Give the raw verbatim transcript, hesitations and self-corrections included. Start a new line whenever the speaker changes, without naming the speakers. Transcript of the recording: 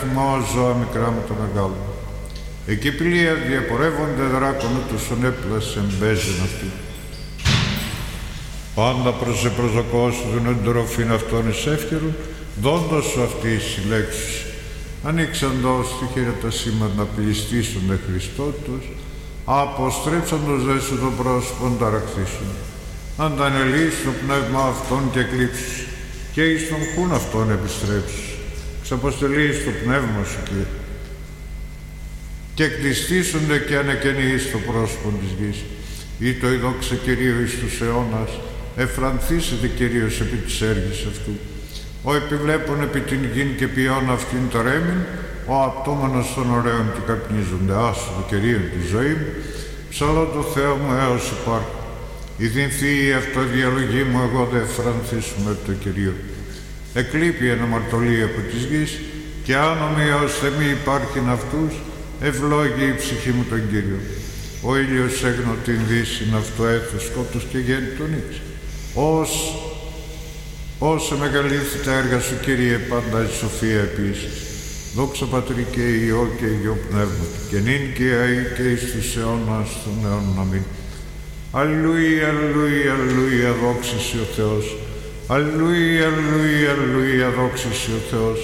αριθμό ζώα μικρά με το μεγάλο. Εκεί πλοία διαπορεύονται δράκονο τους ονέπλας εμπέζουν αυτού. Πάντα προς επροσδοκώσουν εν τροφήν αυτών εις εύκαιρον, δόντος σου αυτή η συλλέξους. Ανοίξαντος τη χείρα τα σήματα να πληστήσουν με Χριστό τους, αποστρέψαντος δε σου το πρόσωπον ταραχθήσουν. Αντανελείς το πνεύμα αυτών και κλείψους, και εις τον χούν αυτών επιστρέψους. Ξαποστελείς το πνεύμα σου, Κύριε. Και κτιστήσονται και ανεκαινείς το πρόσωπο της γης. Ή το η δόξα Κυρίου εις τους αιώνας, εφρανθήσετε Κυρίως επί της έργης αυτού. Ο επιβλέπων επί την γην και ποιόν αυτήν το ρέμην, ο απτώμενος των ωραίων και καπνίζονται. Άσου το Κυρίου τη ζωή μου, ψαλώ το Θεό μου έως υπάρχω. Η δινθή η αυτοδιαλογή μου, εγώ δε εφρανθήσουμε από το Κυρίο. Εκλείπει ένα μαρτωλή από της γης, και άνομοι ως θεμή υπάρχειν αυτούς, ευλόγει η ψυχή μου τον Κύριο. Ο ήλιος έγνω την δύσιν αυτό έθος σκότος και γέννη τον ίξ. Ως, όσο μεγαλύτερη τα έργα σου, Κύριε, πάντα η σοφία επίσης. Δόξα Πατρί και Υιό και Υιό Πνεύματι, και νυν και αεί και εις τους αιώνας των αιώνων. Αμήν. Αλληλούια, αλληλούια, αλληλούια, δόξα σοι ο Θεός. Αλληλούια, αλληλούια, αλληλούια, δόξα σοι ο Θεός.